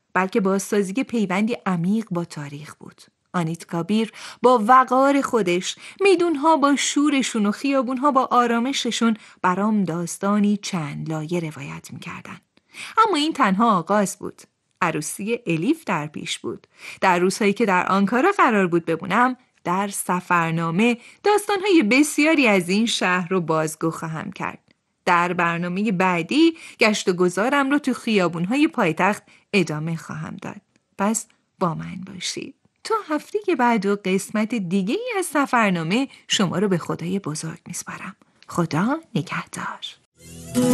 بلکه بازسازی پیوندی عمیق با تاریخ بود. آنیت کبیر با وقار خودش، میدونها با شورشون و خیابونها با آرامششون برام داستانی چند لایه روایت میکردن. اما این تنها آغاز بود. عروسی الیف در پیش بود. در روزهایی که در آنکارا قرار بود بمونم، در سفرنامه داستانهای بسیاری از این شهر رو بازگو خواهم کرد. در برنامه بعدی گشت و گذارم رو تو خیابونهای پایتخت ادامه خواهم داد. پس با من باشید. تا هفته بعد و قسمت دیگه ای از سفرنامه شما رو به خدای بزرگ میسپارم. خدا نگهدار.